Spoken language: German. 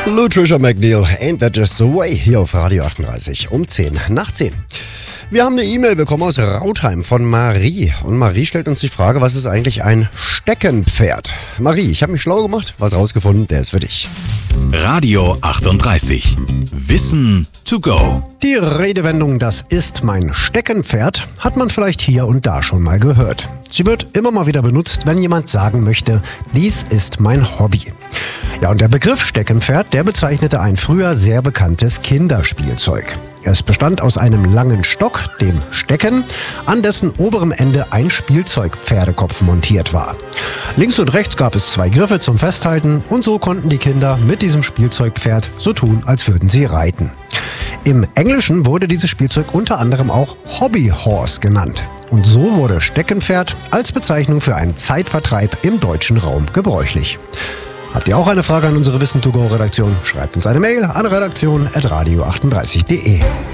Lutricia McNeil, Ain't That Just the Way, hier auf Radio 38 um 10 nach 10. Wir haben eine E-Mail bekommen aus Rautheim von Marie. Und Marie stellt uns die Frage, was ist eigentlich ein Steckenpferd? Marie, ich habe mich schlau gemacht, was rausgefunden, der ist für dich. Radio 38. Wissen to go. Die Redewendung, das ist mein Steckenpferd, hat man vielleicht hier und da schon mal gehört. Sie wird immer mal wieder benutzt, wenn jemand sagen möchte, dies ist mein Hobby. Ja, und der Begriff Steckenpferd, der bezeichnete ein früher sehr bekanntes Kinderspielzeug. Es bestand aus einem langen Stock, dem Stecken, an dessen oberem Ende ein Spielzeugpferdekopf montiert war. Links und rechts gab es 2 Griffe zum Festhalten und so konnten die Kinder mit diesem Spielzeugpferd so tun, als würden sie reiten. Im Englischen wurde dieses Spielzeug unter anderem auch Hobby Horse genannt. Und so wurde Steckenpferd als Bezeichnung für einen Zeitvertreib im deutschen Raum gebräuchlich. Habt ihr auch eine Frage an unsere Wissen-to-go-Redaktion? Schreibt uns eine Mail an redaktion@radio38.de.